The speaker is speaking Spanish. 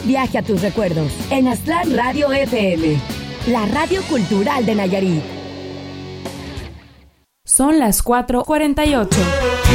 Viaje a tus recuerdos en Aztlán Radio FM, la radio cultural de Nayarit. Son las 4:48.